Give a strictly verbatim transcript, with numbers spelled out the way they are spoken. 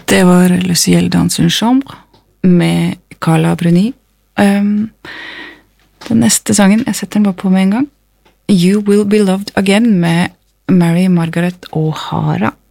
Det var Le Ciel dans une chambre med Carla Bruni. Um, den neste sangen, jeg setter den bare på med en gang. You Will Be Loved Again med Mary Margaret O'Hara.